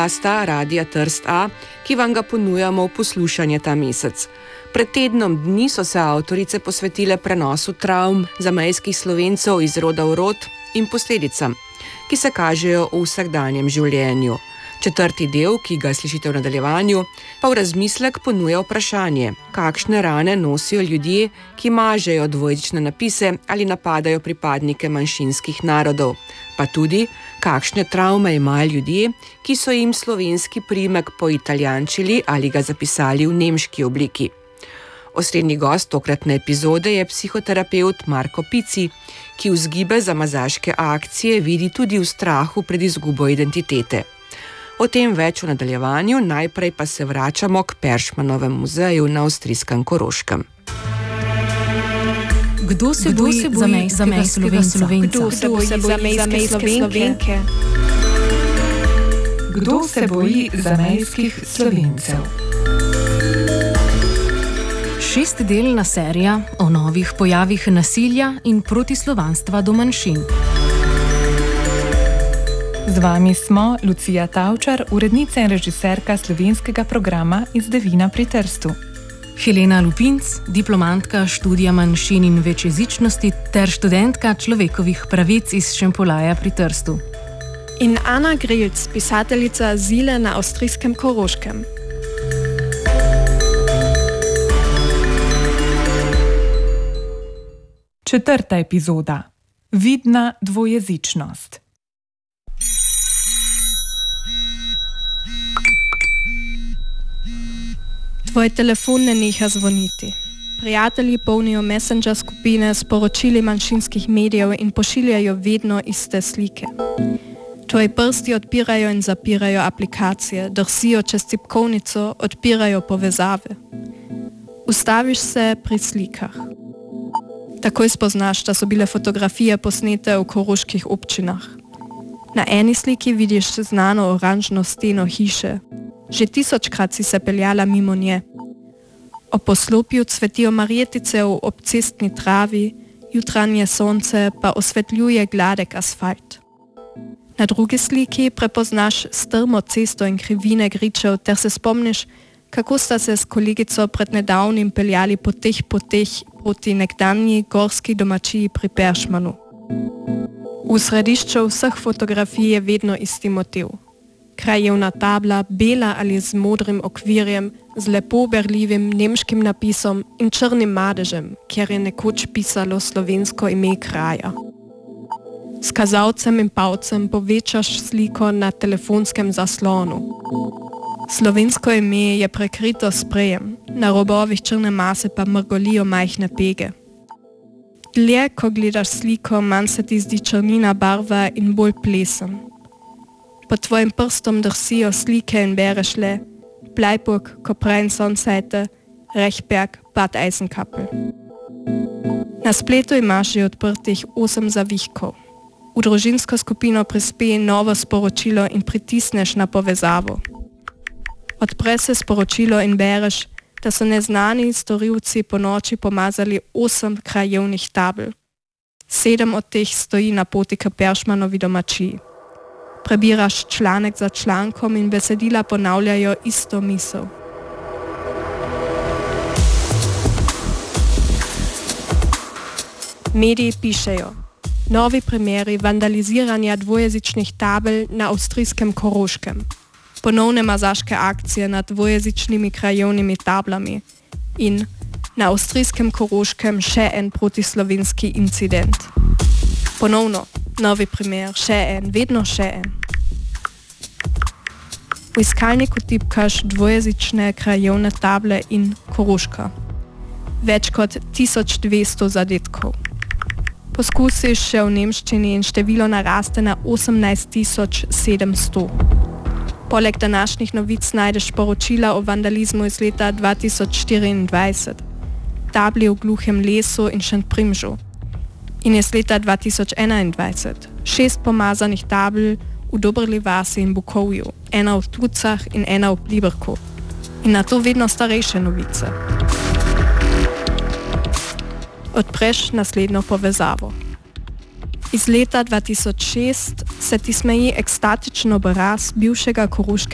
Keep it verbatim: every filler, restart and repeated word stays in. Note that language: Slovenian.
podcasta Radia Trst A, ki vam ga ponujamo v poslušanje ta mesec. Pred tednom dni so se avtorice posvetile prenosu travm zamejskih Slovencev iz roda v rod in posledicam, ki se kažejo v vsakdanjem življenju. Četrti del, ki ga slišite v nadaljevanju, pa v razmislek ponuja vprašanje, kakšne rane nosijo ljudje, ki mažejo dvojezične napise ali napadajo pripadnike manjšinskih narodov, pa tudi, kakšne travme imajo ljudje, ki so jim slovenski priimek poitalijančili ali ga zapisali v nemški obliki. Osrednji gost tokratne epizode je psihoterapevt Marko Pici, ki vzgibe za mazaške akcije vidi tudi v strahu pred izgubo identitete. O tem več v nadaljevanju, najprej pa se vračamo k Peršmanovemu muzeju na avstrijskem Koroškem. Kdo se Kdo boji, se boji zamejskega Slovenca? Kdo se boji zamejske Slovenke? Kdo se boji zamejskih Slovencev? Šestdelna serija o novih pojavih nasilja in protislovanstva do manjšin. Z vami smo Lucija Tavčar, urednica in režiserka slovenskega programa iz Devina pri Trstu. Helena Lupinc, diplomantka študija manjšin in večjezičnosti ter študentka človekovih pravic iz Šempolaja pri Trstu. In Ana Grilc, pisateljica azile na avstrijskem Koroškem. Četrta epizoda. Vidna dvojezičnost. Tvoj telefon ne neha zvoniti. Prijatelji polnijo messenger skupine s poročili manjšinskih medijev in pošiljajo vedno iste slike. Tvoji prsti odpirajo in zapirajo aplikacije, drsijo čez tipkovnico, odpirajo povezave. Ustaviš se pri slikah. Takoj spoznaš, da so bile fotografije posnete v koroških občinah. Na eni sliki vidiš znano oranžno steno hiše. Že tisočkrat si se peljala mimo nje. O poslopju cvetijo marjetice v obcestni travi, jutranje sonce pa osvetljuje gladek asfalt. Na drugi sliki prepoznaš strmo cesto in krivine gričev ter se spomniš, kako sta se s kolegico pred nedavnim peljali po teh poteh proti nekdanji gorski domačiji pri Peršmanu. V središču vseh fotografij je vedno isti motiv. Krajevna tabla, bela ali z modrim okvirjem, z lepo berljivim nemškim napisom in črnim madežem, kjer je nekoč pisalo slovensko ime kraja. S kazalcem in palcem povečaš sliko na telefonskem zaslonu. Slovensko ime je prekrito sprejem, na robovih črne mase pa mrgolijo majhne pege. Dlje, ko gledaš sliko, manj se ti zdi črnina barva in bolj plesen. Pod tvojim prstom drsijo slike in bereš le Bleiburg, Koprajn-Sonsajte, Rechberg, Bad Eisenkappel. Na spletu imaš že odprtih osem zavihkov. V družinsko skupino prispe novo sporočilo in pritisneš na povezavo. Odpre se sporočilo in bereš, da so neznani storilci po noči pomazali osem krajevnih tabel. Sedem od teh stoji na poti k Peršmanovi domačiji. Prebiraš članek za člankom in besedila ponavljajo isto misel. Mediji pišejo: novi primeri vandaliziranja dvojezičnih tabel na avstrijskem Koroškem. Ponovne mazaške akcije nad dvojezičnimi krajevnimi tablami in na avstrijskem Koroškem še en protislovenski incident. Ponovno, novi primer, še en, vedno še en. V iskalniku tipkaš dvojezične krajevne table in Koroška. Več kot tisoč dvesto zadetkov. Poskusiš še v nemščini in število naraste na osemnajst tisoč sedemsto. Poleg današnjih novic najdeš poročila o vandalizmu iz leta dva tisoč štiriindvajset, tabli v Gluhem lesu in Šentprimžu. In iz leta dva tisoč enaindvajset, šest pomazanih tabel v Dobrli vasi in Bukovju, ena v Tucah in ena v Pliberku. In na to vedno starejše novice. Odpreš naslednjo povezavo. Iz leta dva tisoč šest se ti smeji ekstatičen obraz bivšega koroškega